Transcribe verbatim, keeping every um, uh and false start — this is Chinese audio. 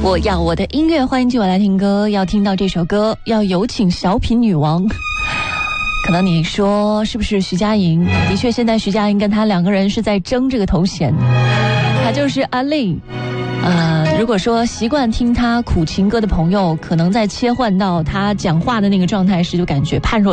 我要我的音乐，欢迎今晚来听歌。要听到这首歌，要有请小品女王。可能你说是不是徐佳莹？的确，现在徐佳莹跟她两个人是在争这个头衔，她就是阿丽。呃，如果说习惯听她苦情歌的朋友，可能在切换到她讲话的那个状态时，就感觉判若